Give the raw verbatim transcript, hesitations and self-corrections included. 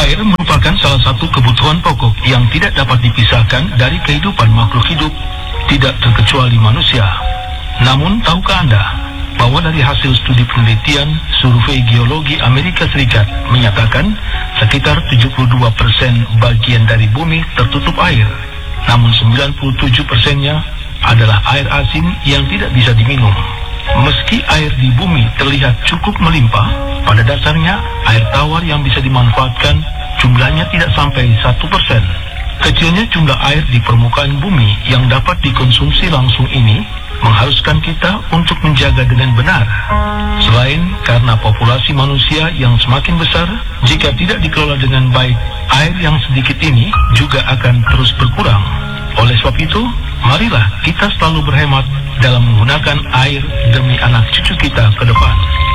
Air merupakan salah satu kebutuhan pokok yang tidak dapat dipisahkan dari kehidupan makhluk hidup, tidak terkecuali manusia. Namun, tahukah Anda bahwa dari hasil studi penelitian Survei Geologi Amerika Serikat menyatakan sekitar tujuh puluh dua persen bagian dari bumi tertutup air, namun sembilan puluh tujuh persennya adalah air asin yang tidak bisa diminum. Meski air di bumi terlihat cukup melimpah, pada dasarnya air tawar yang bisa dimanfaatkan jumlahnya tidak sampai satu persen. Kecilnya jumlah air di permukaan bumi yang dapat dikonsumsi langsung ini mengharuskan kita untuk menjaga dengan benar. Selain karena populasi manusia yang semakin besar, jika tidak dikelola dengan baik, air yang sedikit ini juga akan terus berkurang. Oleh sebab itu, marilah kita selalu berhemat dalam menggunakan air demi anak cucu kita ke depan.